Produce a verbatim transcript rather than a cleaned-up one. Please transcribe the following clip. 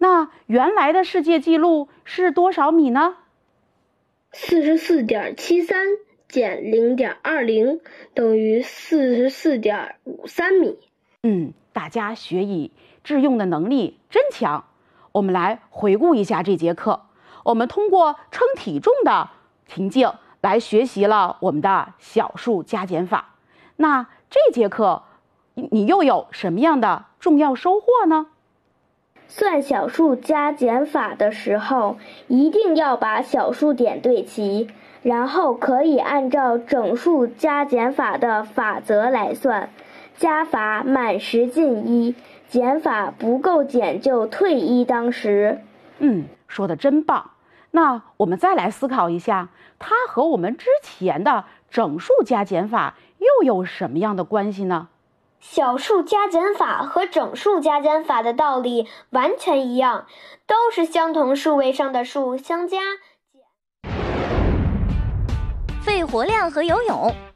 那原来的世界纪录是多少米呢？ 四十四点七三 减 零点二零 等于 四十四点五三 米。 嗯，大家学以致用的能力真强。我们来回顾一下这节课，我们通过称体重的情境来学习了我们的小数加减法。那这节课你又有什么样的重要收获呢？ 算小数加减法的时候，一定要把小数点对齐，然后可以按照整数加减法的法则来算。加法满十进一，减法不够减就退一当十。 嗯，说的真棒。那我们再来思考一下，它和我们之前的整数加减法又有什么样的关系呢？ 小数加减法和整数加减法的道理完全一样，都是相同数位上的数相加减。 肺活量和游泳